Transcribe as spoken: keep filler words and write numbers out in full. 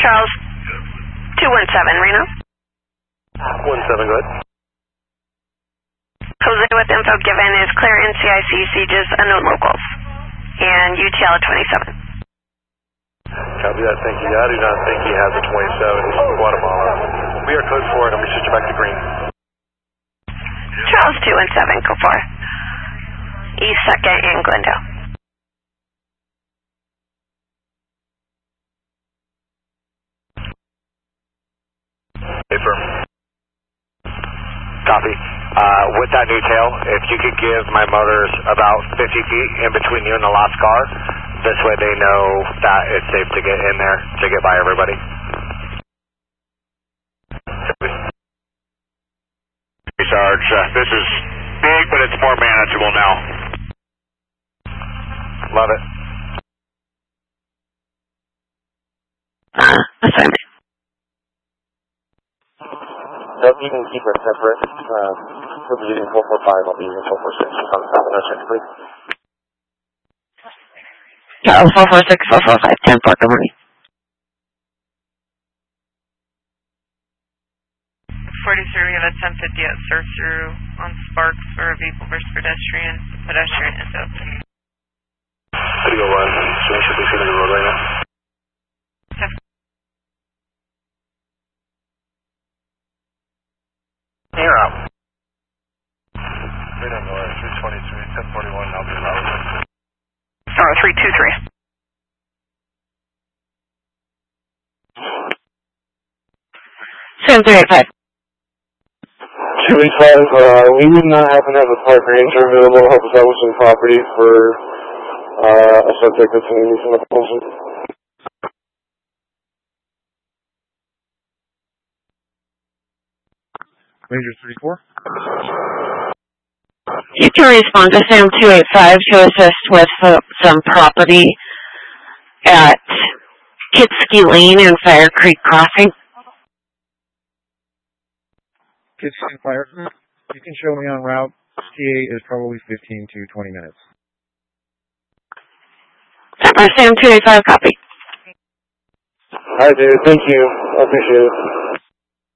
Charles, two one seven, Reno. one seven, go ahead. Jose with info given is clear N C I C sieges, unknown locals. And U T L at twenty-seven. Copy that, thank you. I do not think he has a twenty-seven. He's from Guatemala. We are code four, and we switch back to green. Charles, two one seven, go for it. East second in Glendale. Paper. Copy. Uh, with that new tail, if you could give my motors about fifty feet in between you and the last car, this way they know that it's safe to get in there to get by everybody. Hey, Sarge, uh, this is big, but it's more manageable now. Love it. Uh, assignment. If you can keep it separate, uh, we'll be using four four five, I'll be using four four six. On the top of that, please. Charles, four four six, four four five, ten four, good morning. forty-three, we have a ten fifty at surf through on Sparks for a vehicle versus pedestrian. Pedestrian is up. Pretty go one. So we should be feeling the road right now. You're up. Right on north, three twenty-three, ten forty-one, I'll be loud. Sorry, three two three. seven three eight five. two eight five, uh, we would not happen to have a park ranger available to help us out with some property for uh, a subject that's in the use of propulsion. Ranger thirty-four. You can respond to Sam two eight five to assist with uh, some property at Kitski Lane and Fire Creek Crossing. Kitski Fire. You can show me on route. T A is probably fifteen to twenty minutes. Sam two eight five, copy. All right, dude. Thank you. I appreciate it.